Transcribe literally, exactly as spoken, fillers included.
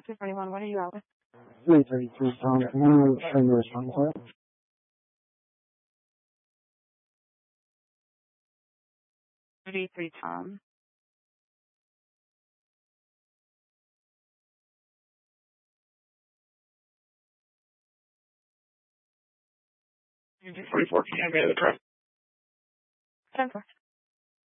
two forty-one, what are you out with? three thirty-three, Tom. I'm going to show you a response for it. thirty-three, Tom. forty-four, can you have me the truck? ten four.